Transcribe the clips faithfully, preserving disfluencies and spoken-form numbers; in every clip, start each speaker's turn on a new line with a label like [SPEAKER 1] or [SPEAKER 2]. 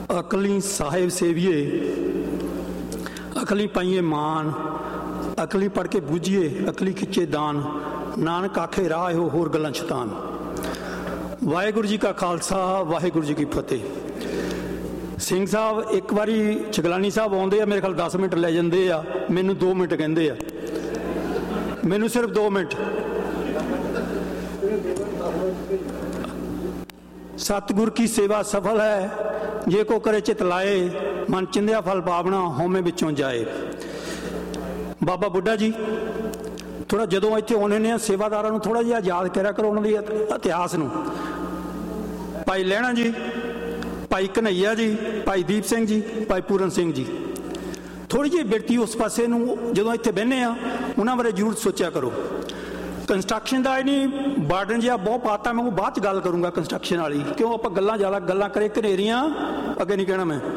[SPEAKER 1] अकली साहिब सेविए, अकली पाइए मान, अकली पढ़ के बूझिए, अकली खिच्चे दान, नानक आखे राह हो होर गल्लां शैतान। वाहिगुरू जी का खालसा, वाहिगुरू जी की फतेह। सिंह साहब एक बारी चगलानी साहब आउंदे आ, मेरे ख्याल दस मिनट लै जांदे आ, मैनू दो मिनट कहंदे आ, मैनू सिर्फ दो मिनट। सतगुर की सेवा सफल है, जे को करे चित लाए, मन चिंदिया फल पावना, होमे विचों जाए। बाबा बुढ़ा जी थोड़ा जदों इत्थे आउंदे ने सेवादारां नूं थोड़ा जिहा याद करिया करो उन्हां दे इतिहास नूं। भाई लहणा जी, भाई कन्हैया जी, भाई दीप सिंह जी, भाई पूरन सिंह जी, थोड़ी जी बिरती उस पासे नूं जदों इत्थे बहिने आ उन्हां बारे जरूर सोचा करो। कंस्ट्रक्शन का नहीं बार्डन जिहा बहुत पाता, मैं बाद च गल करूँगा कंस्ट्रक्शन वाली, क्यों आप गल्लां ज़्यादा गल्लां करे घनेरियां अगे नहीं कहना। मैं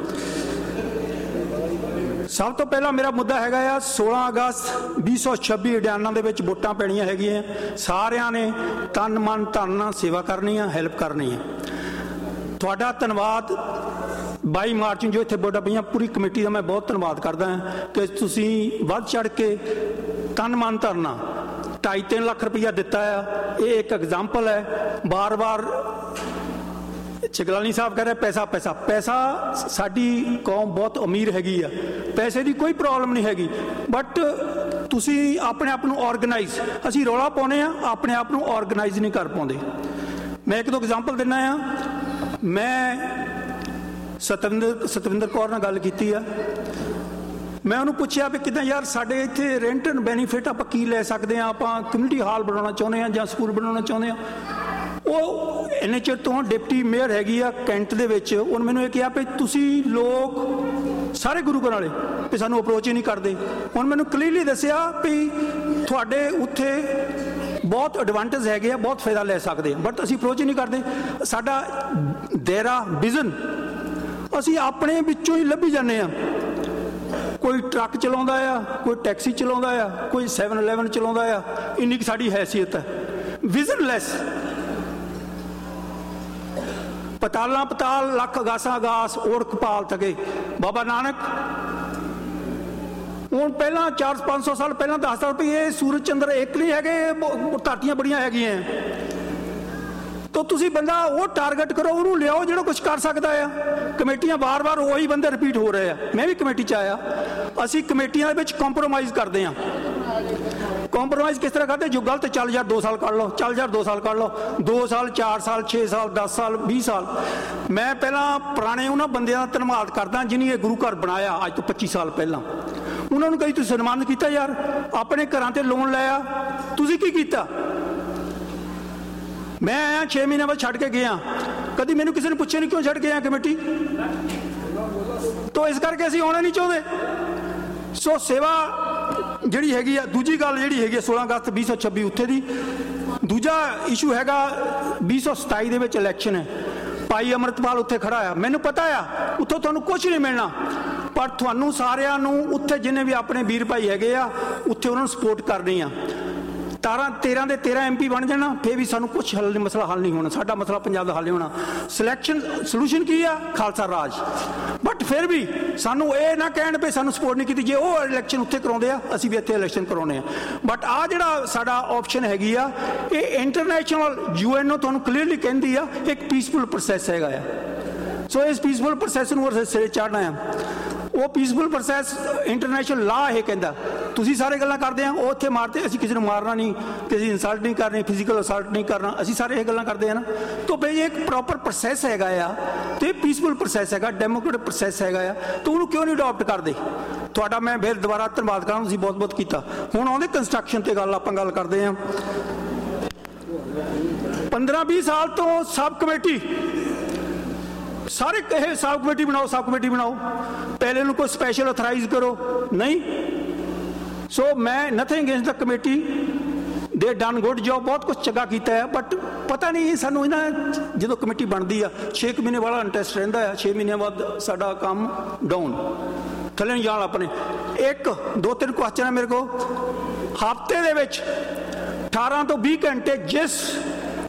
[SPEAKER 1] सब तो पहला मेरा मुद्दा हैगा आ सोलह अगस्त भी सौ छब्बी हरियाणा दे विच वोटां पैणियां हैगियां, सारिਆਂ ने तन मन धन नाल सेवा करनी है, हेल्प करनी है। तुहाडा धन्नवाद बाई मार्च जो इत्थे वोटां पईयां पूरी कमेटी का मैं बहुत धन्नवाद करदा हां कि तुसीं वध चढ़ के तन मन धन ढाई तीन लाख रुपया दिता है। ये एक एग्जाम्पल है। बार बार चगलानी साहब कह रहे पैसा पैसा पैसा साडी कौम बहुत अमीर हैगी आ, पैसे की कोई प्रॉब्लम नहीं हैगी, बट तुसी अपने आप को ऑर्गेनाइज, असी रौला पाने आ अपने आप को ऑर्गेनाइज नहीं कर पाते। मैं एक दो एग्जाम्पल देना आ। मैं सतविंदर सतविंदर कौर नाल गल कीती आ, मैं उन्होंने पूछा भी कितना यार साढ़े इत्थे रेंट एंड बेनीफिट आप की लै सकते हैं, आप कम्यूनिटी हाल बनाना चाहते हैं या स्कूल बनाना चाहते हैं। वो इन्ने चिर तो डिप्टी मेयर हैगी आ कैंट दे विच, उन्होंने मैनूं ये कहा भी तुसी लोग सारे गुरु घर वाले भी सानूं अप्रोच ही नहीं करते। उन्होंने मैनूं क्लीयरली दस्सिया भी तुहाडे उत्थे बहुत एडवांटेज हैगे आ, बहुत फायदा ले सकते हैं, बट असीं अप्रोच ही नहीं करते। साडा दायरा विजन असीं अपने विचों ही लभी जाने आ। कोई ट्रक चलाउंदा आ, कोई टैक्सी चलाउंदा आ, कोई सैवन इलेवन चलाउंदा आ, इन्नी की साडी हैसियत है। विजनलैस पतालां पताल लख अगासां अगास ओढ़ कपाल तके। बाबा नानक हुण पहलां चार पाँच सौ साल पहलां दसदा भी ये सूरज चंद्र एक नहीं हैगे, धरतियां बड़ियां हैगियां। तो तुसी बंदा वो टारगेट करो, उन्होंने लियाओ जो कुछ कर सकता है। कमेटियां बार बार वही बंदे रिपीट हो रहे हैं। मैं भी कमेटी च आया, असी कमेटियां विच कॉम्प्रोमाइज़ करते हैं। कॉम्प्रोमाइज़ किस तरह करते, जो गलत चल यार दो साल कर लो, चल यार दो साल कर लो, दो साल चार साल छे साल दस साल बीस साल। मैं पहला पुराने उन्होंने बंदे का धन्नवाद करदा जिन्हें ये गुरु घर बनाया अज तो पच्ची साल पहला। उन्होंने कही तुसीं सन्मानित किया यार, अपने घरां ते लोन लिया, तुसीं की कीता? मैं आया छे महीने बाद छड़ के गया, कभी मैंने किसी ने पूछे नहीं क्यों छड़ गया कमेटी। तो इस करके असीं आउणा नहीं चाहते। सो सेवा जिहड़ी हैगी आ। दूजी गल जिहड़ी हैगी सोलह अगस्त भी सौ छब्बी उत्थे दी। दूजा इशू हैगा भी सौ सताई दे विच इलैक्शन है, भाई अमृतपाल उत्थे खड़ा है। मैनूं पता आ उत्थों तुहानूं कुछ नहीं मिलना, पर तुहानूं सारिआं नूं उत्थे जिन्ने भी अपने वीर भाई हैगे आ उत्थे उन्हां नूं सपोर्ट करनी आ। तारा तेरह के तेरह एम पी बन जाना, फिर भी सानू कुछ हल मसला हल नहीं होना, साडा मसला पंजाब का हल नहीं होना। सिलैक्शन सलूशन की है खालसा राज, बट फिर भी सानू ये ना कहण पे सानू सपोर्ट नहीं की, जे वो इलैक्शन उत्थे कराउंदे आ असीं भी इत्थे इलैक्शन कराउणे आ। बट आ जिहड़ा साडा ऑप्शन हैगी आ, ये इंटरनेशनल यू एन ओ तुहानू क्लीयरली कहंदी आ एक पीसफुल प्रोसैस हैगा आ। सो इस पीसफुल प्रोसैस नूं सिरे चाढ़ना है। वो पीसफुल प्रोसैस इंटरनेशनल ला है कहता, तुसीं सारे गल्लां करदे आ, वो उत्थे मारते, असीं किसी नूं मारना नहीं, किसी इंसल्ट नहीं करनी, फिजिकल असल्ट नहीं करना, असीं सारे ये गल्लां करदे आ ना। तो भाई एक प्रॉपर प्रोसैस हैगा आ, तो ये पीसफुल प्रोसैस हैगा, डेमोक्रेटिक प्रोसैस हैगा आ, तो उन्होंने क्यों नहीं अडॉप्ट करदे? तुहाडा मैं फिर दोबारा धन्नवाद करां, तुसीं बहुत बहुत कीता। हुण आउंदे कंस्ट्रक्शन ते गल आपां गल करदे आ। पंद्रह बीस साल तो सब कमेटी सारे कहे सब कमेटी बनाओ, सब कमेटी बनाओ, पहले उनको कोई स्पैशल अथराइज करो, नहीं। सो मैं nothing against the committee, they done good job, बहुत कुछ चंगा किया है, बट पता नहीं सानू ना जो कमेटी बनती है छे महीने वाला इंटरेस्ट रहिंदा है, छे महीने बाद साडा काम डाउन थले नहीं जाना। अपने एक दो तीन क्वेश्चन है मेरे को, हफ्ते दे विच अठारह तो बीस घंटे जिस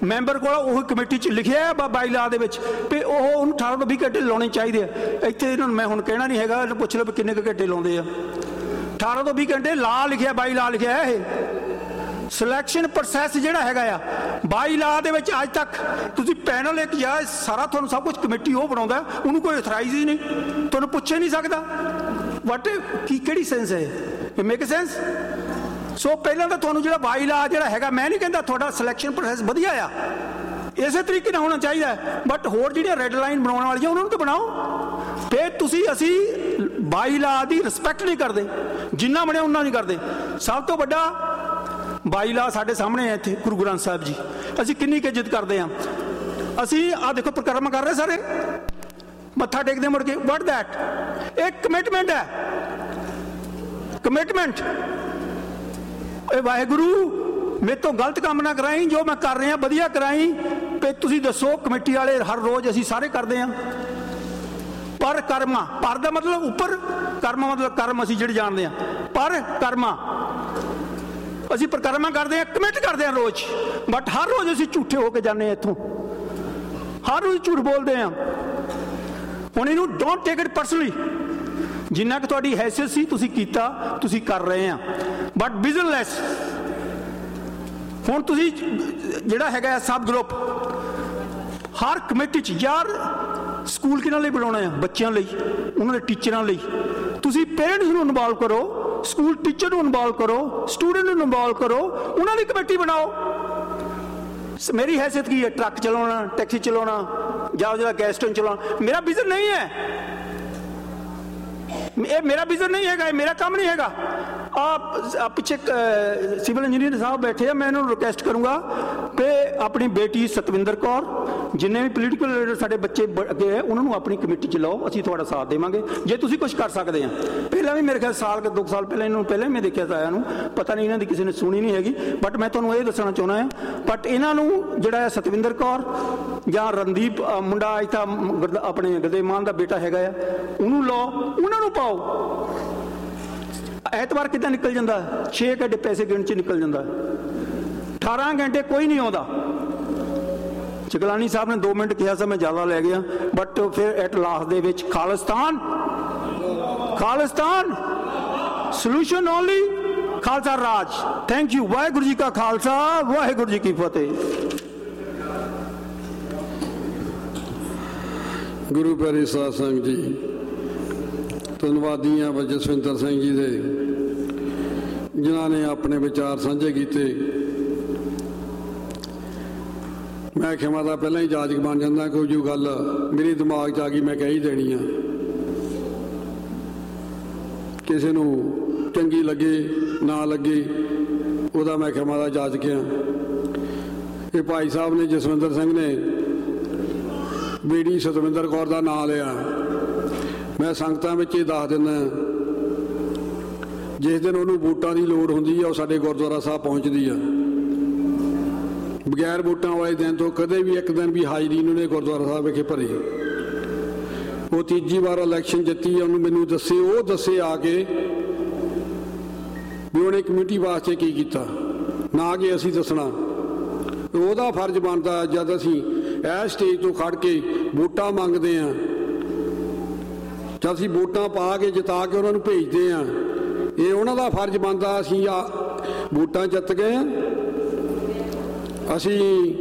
[SPEAKER 1] ਮੈਂਬਰ ਕੋਲ ਉਹ ਕਮੇਟੀ 'ਚ ਲਿਖਿਆ ਬਾ ਬਾਈ ਲਾ ਦੇ ਵਿੱਚ ਵੀ ਉਹ ਉਹਨੂੰ ਅਠਾਰਾਂ ਤੋਂ ਵੀਹ ਘੰਟੇ ਲਾਉਣੇ ਚਾਹੀਦੇ ਆ। ਇੱਥੇ ਇਹਨਾਂ ਨੂੰ ਮੈਂ ਹੁਣ ਕਹਿਣਾ ਨਹੀਂ ਹੈਗਾ, ਇਹਨੂੰ ਪੁੱਛ ਲਓ ਵੀ ਕਿੰਨੇ ਕੁ ਘੰਟੇ ਲਾਉਂਦੇ ਆ। ਅਠਾਰਾਂ ਤੋਂ ਵੀਹ ਘੰਟੇ ਲਾ ਲਿਖਿਆ, ਬਾਈ ਲਾ ਲਿਖਿਆ ਇਹ। ਸਿਲੈਕਸ਼ਨ ਪ੍ਰੋਸੈਸ ਜਿਹੜਾ ਹੈਗਾ ਆ ਬਾਈ ਲਾ ਦੇ ਵਿੱਚ ਅੱਜ ਤੱਕ ਤੁਸੀਂ ਪੈਨਲ ਇੱਕ ਜਾਂ ਸਾਰਾ ਤੁਹਾਨੂੰ ਸਭ ਕੁਝ ਕਮੇਟੀ ਉਹ ਬਣਾਉਂਦਾ, ਉਹਨੂੰ ਕੋਈ ਅਥਰਾਈਜ਼ ਹੀ ਨਹੀਂ, ਤੁਹਾਨੂੰ ਪੁੱਛ ਹੀ ਨਹੀਂ ਸਕਦਾ। ਵਟ ਕੀ ਕਿਹੜੀ ਸੈਂਸ ਹੈ ਇਹ? Make sense? ਸੋ ਪਹਿਲਾਂ ਤਾਂ ਤੁਹਾਨੂੰ ਜਿਹੜਾ ਬਾਈ ਲਾ ਜਿਹੜਾ ਹੈਗਾ, ਮੈਂ ਨਹੀਂ ਕਹਿੰਦਾ ਤੁਹਾਡਾ ਸਿਲੈਕਸ਼ਨ ਪ੍ਰੋਸੈਸ ਵਧੀਆ ਆ, ਇਸੇ ਤਰੀਕੇ ਨਾਲ ਹੋਣਾ ਚਾਹੀਦਾ, ਬਟ ਹੋਰ ਜਿਹੜੀਆਂ ਰੈੱਡ ਲਾਈਨ ਬਣਾਉਣ ਵਾਲੀਆਂ ਉਹਨਾਂ ਨੂੰ ਤਾਂ ਬਣਾਓ। ਫਿਰ ਤੁਸੀਂ ਅਸੀਂ ਬਾਈ ਲਾ ਦੀ ਰਿਸਪੈਕਟ ਨਹੀਂ ਕਰਦੇ, ਜਿੰਨਾ ਬਣਿਆ ਉਹਨਾਂ ਨਹੀਂ ਕਰਦੇ। ਸਭ ਤੋਂ ਵੱਡਾ ਬਾਈ ਲਾ ਸਾਡੇ ਸਾਹਮਣੇ ਹੈ ਇੱਥੇ, ਗੁਰੂ ਗ੍ਰੰਥ ਸਾਹਿਬ ਜੀ, ਅਸੀਂ ਕਿੰਨੀ ਕੁ ਇੱਜ਼ਤ ਕਰਦੇ ਹਾਂ। ਅਸੀਂ ਆਹ ਦੇਖੋ ਪ੍ਰਕਰਮ ਕਰ ਰਹੇ ਸਾਰੇ, ਮੱਥਾ ਟੇਕਦੇ ਮੁੜ ਕੇ, ਵਟ ਦੈਟ ਇਹ ਕਮਿਟਮੈਂਟ ਹੈ, ਕਮਿਟਮੈਂਟ। ਇਹ ਵਾਹਿਗੁਰੂ ਮੇਰੇ ਤੋਂ ਗਲਤ ਕੰਮ ਨਾ ਕਰਾਈ, ਜੋ ਮੈਂ ਕਰ ਰਿਹਾ ਵਧੀਆ ਕਰਾਈ। ਤੇ ਤੁਸੀਂ ਦੱਸੋ ਕਮੇਟੀ ਵਾਲੇ ਹਰ ਰੋਜ਼ ਅਸੀਂ ਸਾਰੇ ਕਰਦੇ ਹਾਂ, ਪਰ ਕਰਮਾ, ਪਰ ਦਾ ਮਤਲਬ ਉੱਪਰ, ਕਰਮਾ ਮਤਲਬ ਕਰਮ ਅਸੀਂ ਜਿਹੜੇ ਜਾਣਦੇ ਹਾਂ, ਪਰ ਕਰਮਾ ਅਸੀਂ ਪ੍ਰਕਰਮਾ ਕਰਦੇ ਹਾਂ, ਕਮਿਟ ਕਰਦੇ ਹਾਂ ਰੋਜ਼, ਬਟ ਹਰ ਰੋਜ਼ ਅਸੀਂ ਝੂਠੇ ਹੋ ਕੇ ਜਾਂਦੇ ਹਾਂ ਇੱਥੋਂ, ਹਰ ਰੋਜ਼ ਝੂਠ ਬੋਲਦੇ ਹਾਂ। ਹੁਣ ਇਹਨੂੰ ਡੋਂਟ ਟੇਕ ਇਟ ਪਰਸਨਲੀ, ਜਿੰਨਾ ਕਿ ਤੁਹਾਡੀ ਹੈਸੀਅਤ ਸੀ ਤੁਸੀਂ ਕੀਤਾ, ਤੁਸੀਂ ਕਰ ਰਹੇ ਆ, ਬਟ ਬਿਜ਼ਨਸ। ਹੁਣ ਤੁਸੀਂ ਜਿਹੜਾ ਹੈਗਾ ਸਬ ਗਰੁੱਪ ਹਰ ਕਮੇਟੀ 'ਚ, ਯਾਰ ਸਕੂਲ ਕਿਹਨਾਂ ਲਈ ਬਣਾਉਣਾ ਆ? ਬੱਚਿਆਂ ਲਈ, ਉਹਨਾਂ ਦੇ ਟੀਚਰਾਂ ਲਈ। ਤੁਸੀਂ ਪੇਰੈਂਟਸ ਨੂੰ ਇਨਵੋਲਵ ਕਰੋ, ਸਕੂਲ ਟੀਚਰ ਨੂੰ ਇਨਵੋਲਵ ਕਰੋ, ਸਟੂਡੈਂਟ ਨੂੰ ਇਨਵੋਲਵ ਕਰੋ, ਉਹਨਾਂ ਦੀ ਕਮੇਟੀ ਬਣਾਓ। ਮੇਰੀ ਹੈਸੀਅਤ ਕੀ ਹੈ? ਟਰੱਕ ਚਲਾਉਣਾ, ਟੈਕਸੀ ਚਲਾਉਣਾ, ਜਾਂ ਜਿਹੜਾ ਗੈਸ ਸਟੇਸ਼ਨ ਚਲਾਉਣਾ, ਮੇਰਾ ਬਿਜ਼ਨਸ ਨਹੀਂ ਹੈ, ਇਹ ਮੇਰਾ ਬਿਜ਼ਨਸ ਨਹੀਂ ਹੈਗਾ, ਇਹ ਮੇਰਾ ਕੰਮ ਨਹੀਂ ਹੈਗਾ। ਆ ਪਿੱਛੇ ਸਿਵਲ ਇੰਜੀਨੀਅਰ ਸਾਹਿਬ ਬੈਠੇ ਆ, ਮੈਂ ਇਹਨਾਂ ਨੂੰ ਰਿਕੁਐਸਟ ਕਰੂੰਗਾ ਕਿ ਆਪਣੀ ਬੇਟੀ ਸਤਵਿੰਦਰ ਕੌਰ, ਜਿੰਨੇ ਵੀ ਪੋਲੀਟੀਕਲ ਲੀਡਰ ਸਾਡੇ ਬੱਚੇ ਅੱਗੇ ਹੈ, ਉਹਨਾਂ ਨੂੰ ਆਪਣੀ ਕਮੇਟੀ 'ਚ ਲਾਓ, ਅਸੀਂ ਤੁਹਾਡਾ ਸਾਥ ਦੇਵਾਂਗੇ ਜੇ ਤੁਸੀਂ ਕੁਝ ਕਰ ਸਕਦੇ ਆ। ਪਹਿਲਾਂ ਵੀ ਮੇਰੇ ਖਿਆਲ ਸਾਲ ਕੇ ਦੋ ਸਾਲ ਪਹਿਲਾਂ ਇਹਨੂੰ ਪਹਿਲਾਂ ਵੀ ਮੈਂ ਦੇਖਿਆ ਸਾਰਿਆਂ ਨੂੰ, ਪਤਾ ਨਹੀਂ ਇਹਨਾਂ ਦੀ ਕਿਸੇ ਨੇ ਸੁਣੀ ਨਹੀਂ ਹੈਗੀ, ਬਟ ਮੈਂ ਤੁਹਾਨੂੰ ਇਹ ਦੱਸਣਾ ਚਾਹੁੰਦਾ ਹਾਂ, ਬਟ ਇਹਨਾਂ ਨੂੰ ਜਿਹੜਾ ਸਤਵਿੰਦਰ ਕੌਰ ਜਾਂ ਰਣਦੀਪ ਮੁੰਡਾ ਇੱਥੇ ਆਪਣੇ ਗੁਰਦੇਵ ਮਾਨ ਦਾ ਬੇਟਾ ਹੈਗਾ ਆ, ਉਹਨੂੰ ਲਾਓ, ਉਹਨਾਂ ਨੂੰ ਪਾਓ। ਐਤਵਾਰ ਕਿੱਦਾਂ ਨਿਕਲ ਜਾਂਦਾ? ਛੇ ਘੰਟੇ ਪੈਸੇ ਗਿਣ 'ਚ ਨਿਕਲ ਜਾਂਦਾ, ਅਠਾਰਾਂ ਘੰਟੇ ਕੋਈ ਨਹੀਂ ਆਉਂਦਾ। ਚਕਲਾਨੀ ਸਾਹਿਬ ਨੇ ਦੋ ਮਿੰਟ ਕਿਹਾ ਸੀ, ਮੈਂ ਜ਼ਿਆਦਾ ਲੈ ਗਿਆ, ਬਟ ਫਿਰ ਐਟ ਲਾਸਟ ਦੇ ਵਿੱਚ Khalistan, Khalistan solution only, Khalsa Raj. Thank you. Waheguru ji ਕਾ ਖਾਲਸਾ, ਵਾਹਿਗੁਰੂ ਜੀ ਕੀ ਫਤਿਹ।
[SPEAKER 2] ਗੁਰੂ ਪਿਆਰੇ ਸਾਧ ਸੰਗਤ ਜੀ, ਧੰਨਵਾਦੀ ਹਾਂ ਜਸਵਿੰਦਰ ਸਿੰਘ ਜੀ ਦੇ, ਜਿਨ੍ਹਾਂ ਨੇ ਆਪਣੇ ਵਿਚਾਰ ਸਾਂਝੇ ਕੀਤੇ। ਮੈਂ ਖਿਮਾ ਦਾ ਪਹਿਲਾਂ ਹੀ ਜਾਜਕ ਬਣ ਜਾਂਦਾ, ਕੋਈ ਜੋ ਗੱਲ ਮੇਰੇ ਦਿਮਾਗ 'ਚ ਆ ਗਈ ਮੈਂ ਕਹਿ ਹੀ ਦੇਣੀ ਆ, ਕਿਸੇ ਨੂੰ ਚੰਗੀ ਲੱਗੇ ਨਾ ਲੱਗੇ ਉਹਦਾ ਮੈਂ ਖਿਮਾ ਦਾ ਜਾਜਕ ਆ। ਇਹ ਭਾਈ ਸਾਹਿਬ ਨੇ, ਜਸਵਿੰਦਰ ਸਿੰਘ ਨੇ ਬੇੜੀ ਸਤਵਿੰਦਰ ਕੌਰ ਦਾ ਨਾਂ ਲਿਆ। ਮੈਂ ਸੰਗਤਾਂ ਵਿੱਚ ਇਹ ਦੱਸ ਦਿੰਦਾ, ਜਿਸ ਦਿਨ ਉਹਨੂੰ ਵੋਟਾਂ ਦੀ ਲੋੜ ਹੁੰਦੀ ਆ, ਉਹ ਸਾਡੇ ਗੁਰਦੁਆਰਾ ਸਾਹਿਬ ਪਹੁੰਚਦੀ ਆ। ਬਗੈਰ ਵੋਟਾਂ ਵਾਲੇ ਦਿਨ ਤੋਂ ਕਦੇ ਵੀ ਇੱਕ ਦਿਨ ਵੀ ਹਾਜ਼ਰੀ ਨਹੀਂ ਉਹਨੇ ਗੁਰਦੁਆਰਾ ਸਾਹਿਬ ਵਿਖੇ ਭਰੀ। ਉਹ ਤੀਜੀ ਵਾਰ ਇਲੈਕਸ਼ਨ ਜਿੱਤੀ, ਉਹਨੂੰ ਮੈਨੂੰ ਦੱਸੇ, ਉਹ ਦੱਸੇ ਆ ਕੇ ਵੀ ਉਹਨੇ ਕਮੇਟੀ ਵਾਸਤੇ ਕੀ ਕੀਤਾ, ਨਾ ਕਿ ਅਸੀਂ ਦੱਸਣਾ। ਉਹਦਾ ਫਰਜ਼ ਬਣਦਾ, ਜਦ ਅਸੀਂ ਇਸ ਸਟੇਜ ਤੋਂ ਖੜ ਕੇ ਵੋਟਾਂ ਮੰਗਦੇ ਹਾਂ, ਜਦ ਅਸੀਂ ਵੋਟਾਂ ਪਾ ਕੇ ਜਿਤਾ ਕੇ ਉਹਨਾਂ ਨੂੰ ਭੇਜਦੇ ਹਾਂ, ਇਹ ਉਹਨਾਂ ਦਾ ਫਰਜ਼ ਬਣਦਾ। ਅਸੀਂ ਆ ਵੋਟਾਂ ਜਿੱਤ ਗਏ ਹਾਂ, ਅਸੀਂ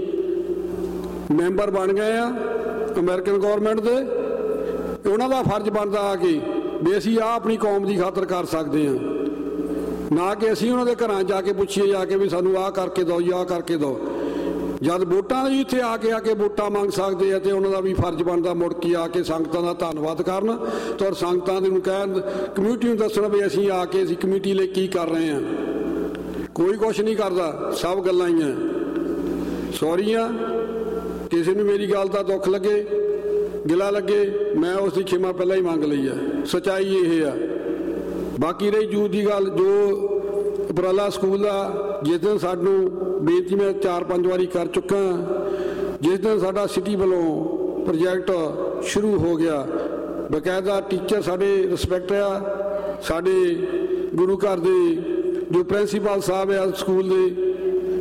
[SPEAKER 2] ਮੈਂਬਰ ਬਣ ਗਏ ਆ ਅਮਰੀਕਨ ਗੌਰਮੈਂਟ ਦੇ, ਉਹਨਾਂ ਦਾ ਫਰਜ਼ ਬਣਦਾ ਆ ਕਿ ਵੀ ਅਸੀਂ ਆਹ ਆਪਣੀ ਕੌਮ ਦੀ ਖਾਤਰ ਕਰ ਸਕਦੇ ਹਾਂ, ਨਾ ਕਿ ਅਸੀਂ ਉਹਨਾਂ ਦੇ ਘਰਾਂ ਜਾ ਕੇ ਪੁੱਛੀਏ ਜਾ ਕੇ ਵੀ ਸਾਨੂੰ ਆਹ ਕਰਕੇ ਦਿਓ ਜਾਂ ਆਹ ਕਰਕੇ ਦਿਓ। ਜਦ ਵੋਟਾਂ ਲਈ ਇੱਥੇ ਆ ਕੇ ਆ ਕੇ ਵੋਟਾਂ ਮੰਗ ਸਕਦੇ ਆ, ਤੇ ਉਹਨਾਂ ਦਾ ਵੀ ਫਰਜ਼ ਬਣਦਾ ਮੁੜ ਕੇ ਆ ਕੇ ਸੰਗਤਾਂ ਦਾ ਧੰਨਵਾਦ ਕਰਨ, ਤੇ ਔਰ ਸੰਗਤਾਂ ਦੇ ਨੂੰ ਕਹਿਣ, ਕਮਿਊਨਿਟੀ ਨੂੰ ਦੱਸਣ ਵੀ ਅਸੀਂ ਆ ਕੇ ਅਸੀਂ ਕਮਿਊਨਿਟੀ ਲਈ ਕੀ ਕਰ ਰਹੇ ਹਾਂ। ਕੋਈ ਕੁਛ ਨਹੀਂ ਕਰਦਾ, ਸਭ ਗੱਲਾਂ ਹੀ ਆ। ਸੌਰੀ ਆ, ਕਿਸੇ ਨੂੰ ਮੇਰੀ ਗੱਲ ਦਾ ਦੁੱਖ ਲੱਗੇ, ਗਿਲਾ ਲੱਗੇ, ਮੈਂ ਉਸ ਦੀ ਖਿਮਾ ਪਹਿਲਾਂ ਹੀ ਮੰਗ ਲਈ ਆ। ਸੱਚਾਈ ਇਹ ਆ। ਬਾਕੀ ਰਹੀ ਜੂਤ ਦੀ ਗੱਲ, ਜੋ ਉਪਰਾਲਾ ਸਕੂਲ ਦਾ, ਜਿਸ ਦਿਨ ਸਾਨੂੰ ਬੇਨਤੀ ਮੈਂ ਚਾਰ ਪੰਜ ਵਾਰੀ ਕਰ ਚੁੱਕਾ, ਜਿਸ ਦਿਨ ਸਾਡਾ ਸਿਟੀ ਵੱਲੋਂ ਪ੍ਰੋਜੈਕਟ ਸ਼ੁਰੂ ਹੋ ਗਿਆ, ਬਕਾਇਦਾ ਟੀਚਰ ਸਾਡੇ ਰਿਸਪੈਕਟ ਆ, ਸਾਡੇ ਗੁਰੂ ਘਰ ਦੇ ਜੋ ਪ੍ਰਿੰਸੀਪਲ ਸਾਹਿਬ ਆ ਸਕੂਲ ਦੇ,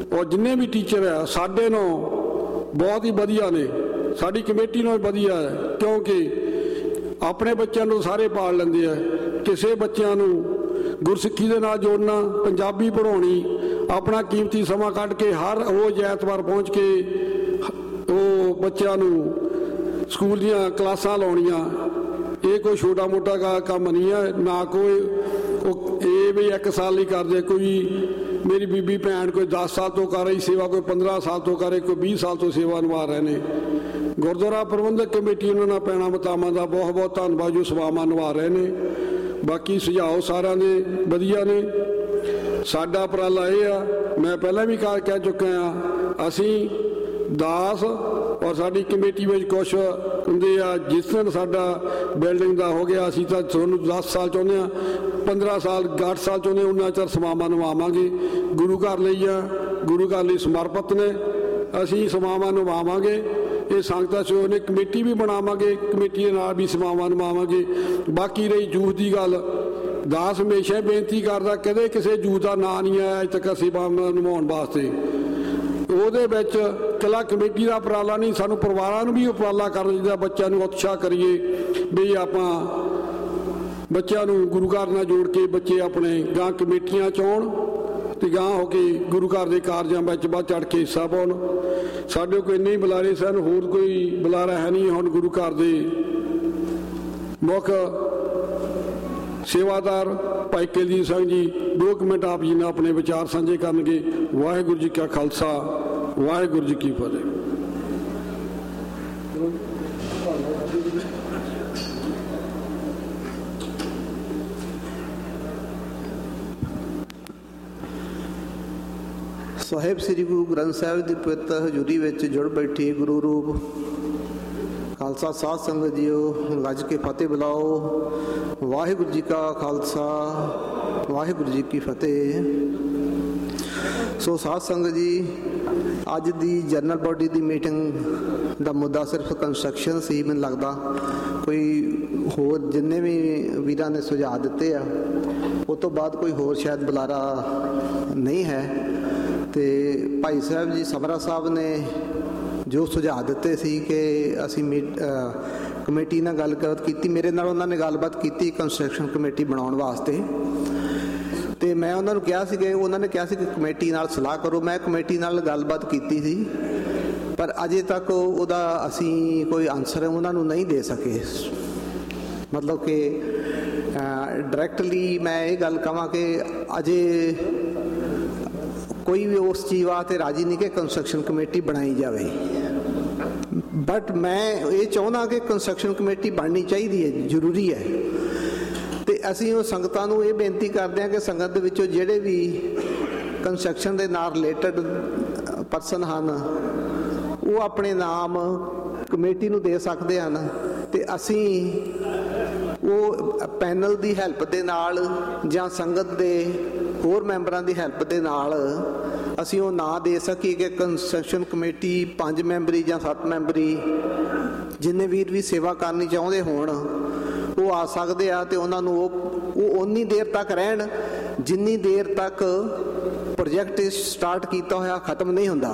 [SPEAKER 2] ਔਰ ਜਿੰਨੇ ਵੀ ਟੀਚਰ ਆ ਸਾਡੇ ਨੂੰ ਬਹੁਤ ਹੀ ਵਧੀਆ ਨੇ, ਸਾਡੀ ਕਮੇਟੀ ਨੂੰ ਵਧੀਆ ਹੈ, ਕਿਉਂਕਿ ਆਪਣੇ ਬੱਚਿਆਂ ਨੂੰ ਸਾਰੇ ਪਾਲ ਲੈਂਦੇ ਆ। ਕਿਸੇ ਬੱਚਿਆਂ ਨੂੰ ਗੁਰਸਿੱਖੀ ਦੇ ਨਾਲ ਜੋੜਨਾ, ਪੰਜਾਬੀ ਪੜ੍ਹਾਉਣੀ, ਆਪਣਾ ਕੀਮਤੀ ਸਮਾਂ ਕੱਢ ਕੇ ਹਰ ਰੋਜ਼ ਐਤਵਾਰ ਪਹੁੰਚ ਕੇ ਉਹ ਬੱਚਿਆਂ ਨੂੰ ਸਕੂਲ ਦੀਆਂ ਕਲਾਸਾਂ ਲਾਉਣੀਆਂ, ਇਹ ਕੋਈ ਛੋਟਾ ਮੋਟਾ ਕੰਮ ਨਹੀਂ ਹੈ। ਨਾ ਕੋਈ ਉਹ ਇਹ ਵੀ ਇੱਕ ਸਾਲ ਹੀ ਕਰਦੇ, ਕੋਈ ਮੇਰੀ ਬੀਬੀ ਭੈਣ ਕੋਈ ਦਸ ਸਾਲ ਤੋਂ ਕਰ ਰਹੀ ਸੇਵਾ, ਕੋਈ ਪੰਦਰਾਂ ਸਾਲ ਤੋਂ ਕਰ ਰਹੀ, ਕੋਈ ਵੀਹ ਸਾਲ ਤੋਂ ਸੇਵਾ ਨਿਭਾ ਰਹੇ ਨੇ। ਗੁਰਦੁਆਰਾ ਪ੍ਰਬੰਧਕ ਕਮੇਟੀ ਉਹਨਾਂ ਨਾਲ ਪੈਣਾ ਮਤਾਵਾਂ ਦਾ ਬਹੁਤ ਬਹੁਤ ਧੰਨਵਾਦ ਜੋ ਸੇਵਾਵਾਂ ਨਿਭਾ ਰਹੇ ਨੇ। ਬਾਕੀ ਸੁਝਾਅ ਸਾਰਿਆਂ ਦੇ ਵਧੀਆ ਨੇ। ਸਾਡਾ ਉਪਰਾਲਾ ਇਹ ਆ, ਮੈਂ ਪਹਿਲਾਂ ਵੀ ਕਹਿ ਚੁੱਕਾ ਹਾਂ, ਅਸੀਂ ਦਾਸ ਔਰ ਸਾਡੀ ਕਮੇਟੀ ਵਿੱਚ ਕੁਛ ਹੁੰਦੇ ਆ, ਜਿਸ ਦਿਨ ਸਾਡਾ ਬਿਲਡਿੰਗ ਦਾ ਹੋ ਗਿਆ ਅਸੀਂ ਤਾਂ ਤੁਹਾਨੂੰ ਦਸ ਸਾਲ ਚਾਹੁੰਦੇ ਹਾਂ, ਪੰਦਰਾਂ ਸਾਲ ਅੱਠ ਸਾਲ ਚਾਹੁੰਦੇ, ਉਹਨਾਂ ਚਿਰ ਸੇਵਾਵਾਂ ਨਿਭਾਵਾਂਗੇ। ਗੁਰੂ ਘਰ ਲਈ ਆ, ਗੁਰੂ ਘਰ ਲਈ ਸਮਰਪਿਤ ਨੇ, ਅਸੀਂ ਸੇਵਾਵਾਂ ਨਿਭਾਵਾਂਗੇ। ਇਹ ਸੰਗਤਾਂ ਸੋ ਨੇ, ਕਮੇਟੀ ਵੀ ਬਣਾਵਾਂਗੇ, ਕਮੇਟੀ ਦੇ ਨਾਲ ਵੀ ਸੇਵਾਵਾਂ ਨਿਭਾਵਾਂਗੇ। ਬਾਕੀ ਰਹੀ ਜੂਥ ਦੀ ਗੱਲ, ਦਾਸ ਹਮੇਸ਼ਾ ਬੇਨਤੀ ਕਰਦਾ, ਕਦੇ ਕਿਸੇ ਜੂਥ ਦਾ ਨਾਂ ਨਹੀਂ ਆਇਆ ਅਜੇ ਤੱਕ ਸੇਵਾਵਾਂ ਨਿਭਾਉਣ ਵਾਸਤੇ। ਉਹਦੇ ਵਿੱਚ ਇਕੱਲਾ ਕਮੇਟੀ ਦਾ ਉਪਰਾਲਾ ਨਹੀਂ, ਸਾਨੂੰ ਪਰਿਵਾਰਾਂ ਨੂੰ ਵੀ ਉਪਰਾਲਾ ਕਰਨਾ ਚਾਹੀਦਾ, ਬੱਚਿਆਂ ਨੂੰ ਉਤਸ਼ਾਹ ਕਰੀਏ ਵੀ ਆਪਾਂ ਬੱਚਿਆਂ ਨੂੰ ਗੁਰੂ ਘਰ ਨਾਲ ਜੋੜ ਕੇ ਬੱਚੇ ਆਪਣੇ ਗਾਂ ਕਮੇਟੀਆਂ 'ਚ ਆਉਣ ਅਤੇ ਗਾਂ ਹੋ ਕੇ ਗੁਰੂ ਘਰ ਦੇ ਕਾਰਜਾਂ ਵਿੱਚ ਵੱਧ ਚੜ੍ਹ ਕੇ ਹਿੱਸਾ ਪਾਉਣ। ਸਾਡੇ ਕੋਲ ਇੰਨੇ ਹੀ ਬੁਲਾਰੇ ਸਨ, ਹੋਰ ਕੋਈ ਬੁਲਾਰਾ ਹੈ ਨਹੀਂ। ਹੁਣ ਗੁਰੂ ਘਰ ਦੇ ਮੁੱਖ ਸੇਵਾਦਾਰ ਭਾਈ ਕੁਲਦੀਪ ਸਿੰਘ ਜੀ ਦੋ ਕੁ ਮਿੰਟ ਆਪ ਜੀ ਨਾਲ ਆਪਣੇ ਵਿਚਾਰ ਸਾਂਝੇ ਕਰਨਗੇ। ਵਾਹਿਗੁਰੂ ਜੀ ਕਾ ਖਾਲਸਾ, ਵਾਹਿਗੁਰੂ ਜੀ ਕੀ ਫਤਿਹ।
[SPEAKER 3] ਸਾਹਿਬ ਸ੍ਰੀ ਗੁਰੂ ਗ੍ਰੰਥ ਸਾਹਿਬ ਦੀ ਪਵਿੱਤਰ ਹਜ਼ੂਰੀ ਵਿੱਚ ਜੁੜ ਬੈਠੀ ਗੁਰੂ ਰੂਪ ਖਾਲਸਾ ਸਾਧ ਸੰਗਤ ਜੀਓ, ਗੱਜ ਕੇ ਫਤਿਹ ਬੁਲਾਓ। ਵਾਹਿਗੁਰੂ ਜੀ ਕਾ ਖਾਲਸਾ, ਵਾਹਿਗੁਰੂ ਜੀ ਕੀ ਫਤਿਹ। ਸੋ ਸਾਧ ਸੰਗਤ ਜੀ, ਅੱਜ ਦੀ ਜਨਰਲ ਬੋਡੀ ਦੀ ਮੀਟਿੰਗ ਦਾ ਮੁੱਦਾ ਸਿਰਫ ਕੰਸਟਰਕਸ਼ਨ ਸੀ। ਮੈਨੂੰ ਲੱਗਦਾ ਕੋਈ ਹੋਰ ਜਿੰਨੇ ਵੀ ਵੀਰਾਂ ਨੇ ਸੁਝਾਅ ਦਿੱਤੇ ਆ ਉਹ ਤੋਂ ਬਾਅਦ ਕੋਈ ਹੋਰ ਸ਼ਾਇਦ ਬੁਲਾਰਾ ਨਹੀਂ ਹੈ। ਅਤੇ ਭਾਈ ਸਾਹਿਬ ਜੀ ਸਮਰਾ ਸਾਹਿਬ ਨੇ ਜੋ ਸੁਝਾਅ ਦਿੱਤੇ ਸੀ ਕਿ ਅਸੀਂ ਮੀ ਕਮੇਟੀ ਨਾਲ ਗੱਲਬਾਤ ਕੀਤੀ, ਮੇਰੇ ਨਾਲ ਉਹਨਾਂ ਨੇ ਗੱਲਬਾਤ ਕੀਤੀ ਕੰਸਟਰਕਸ਼ਨ ਕਮੇਟੀ ਬਣਾਉਣ ਵਾਸਤੇ। ਅਤੇ ਮੈਂ ਉਹਨਾਂ ਨੂੰ ਕਿਹਾ ਸੀ ਕਿ ਉਹਨਾਂ ਨੇ ਕਿਹਾ ਸੀ ਕਿ ਕਮੇਟੀ ਨਾਲ ਸਲਾਹ ਕਰੋ। ਮੈਂ ਕਮੇਟੀ ਨਾਲ ਗੱਲਬਾਤ ਕੀਤੀ ਸੀ, ਪਰ ਅਜੇ ਤੱਕ ਉਹਦਾ ਅਸੀਂ ਕੋਈ ਆਨਸਰ ਉਹਨਾਂ ਨੂੰ ਨਹੀਂ ਦੇ ਸਕੇ। ਮਤਲਬ ਕਿ ਡਾਇਰੈਕਟਲੀ ਮੈਂ ਇਹ ਗੱਲ ਕਹਾਂ ਕਿ ਅਜੇ ਕੋਈ ਵੀ ਉਸ ਚੀਜ਼ ਵਾਸਤੇ ਰਾਜੀ ਨਹੀਂ ਕਿ ਕੰਸਟਰਕਸ਼ਨ ਕਮੇਟੀ ਬਣਾਈ ਜਾਵੇ। ਬਟ ਮੈਂ ਇਹ ਚਾਹੁੰਦਾ ਕਿ ਕੰਸਟਰਕਸ਼ਨ ਕਮੇਟੀ ਬਣਨੀ ਚਾਹੀਦੀ ਹੈ, ਜ਼ਰੂਰੀ ਹੈ। ਅਤੇ ਅਸੀਂ ਉਹ ਸੰਗਤਾਂ ਨੂੰ ਇਹ ਬੇਨਤੀ ਕਰਦੇ ਹਾਂ ਕਿ ਸੰਗਤ ਦੇ ਵਿੱਚੋਂ ਜਿਹੜੇ ਵੀ ਕੰਸਟਰਕਸ਼ਨ ਦੇ ਨਾਲ ਰਿਲੇਟਡ ਪਰਸਨ ਹਨ ਉਹ ਆਪਣੇ ਨਾਮ ਕਮੇਟੀ ਨੂੰ ਦੇ ਸਕਦੇ ਹਨ, ਅਤੇ ਅਸੀਂ ਉਹ ਪੈਨਲ ਦੀ ਹੈਲਪ ਦੇ ਨਾਲ ਜਾਂ ਸੰਗਤ ਦੇ ਹੋਰ ਮੈਂਬਰਾਂ ਦੀ ਹੈਲਪ ਦੇ ਨਾਲ ਅਸੀਂ ਉਹ ਨਾਂ ਦੇ ਸਕੀਏ ਕਿ ਕੰਸਟਰਕਸ਼ਨ ਕਮੇਟੀ ਪੰਜ ਮੈਂਬਰੀ ਜਾਂ ਸੱਤ ਮੈਂਬਰੀ, ਜਿੰਨੇ ਵੀਰ ਵੀ ਸੇਵਾ ਕਰਨੀ ਚਾਹੁੰਦੇ ਹੋਣ ਉਹ ਆ ਸਕਦੇ ਆ। ਅਤੇ ਉਹਨਾਂ ਨੂੰ ਉਹ ਉਹ ਓਨੀ ਦੇਰ ਤੱਕ ਰਹਿਣ ਜਿੰਨੀ ਦੇਰ ਤੱਕ ਪ੍ਰੋਜੈਕਟ ਸਟਾਰਟ ਕੀਤਾ ਹੋਇਆ ਖ਼ਤਮ ਨਹੀਂ ਹੁੰਦਾ।